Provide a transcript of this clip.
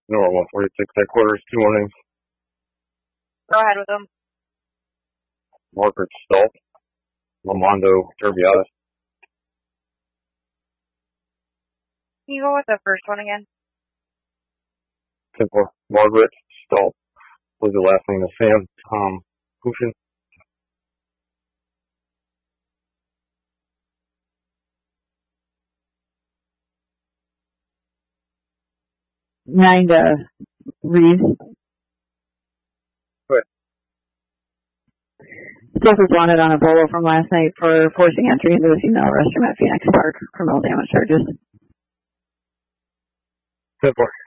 Nora 146 headquarters, 2 mornings. Go ahead with them. Margaret Stoltz, Lamondo Turbiata. Can you go with the first one again? Simple. Margaret Stoltz. Was the last name of Sam Tom Hushin? Reed. Good. Stoltz was wanted on a bolo from last night for forcing entry into the female restroom at Phoenix Park. Criminal damage charges. Simple.